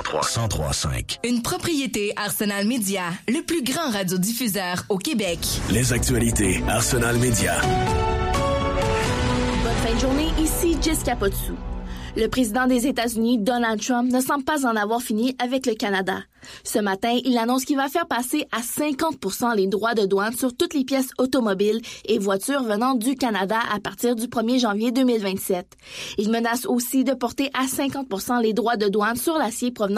103.5. Une propriété Arsenal Media, le plus grand radiodiffuseur au Québec. Les actualités Arsenal Media. Bonne fin de journée, ici Jessica Potsou. Le président des États-Unis, Donald Trump, ne semble pas en avoir fini avec le Canada. Ce matin, il annonce qu'il va faire passer à 50% les droits de douane sur toutes les pièces automobiles et voitures venant du Canada à partir du 1er janvier 2027. Il menace aussi de porter à 50% les droits de douane sur l'acier provenant